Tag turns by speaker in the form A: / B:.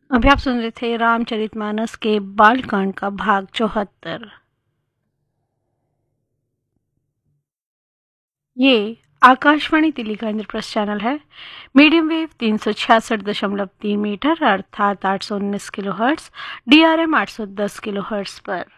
A: अभी आप सुन रहे थे रामचरितमानस के बालकांड का भाग 74। ये आकाशवाणी दिल्ली का इंद्रप्रस्थ चैनल है। मीडियम वेव 366.3 मीटर अर्थात 819 किलोहर्ट्ज, DRM 810 किलोहर्ट्ज पर।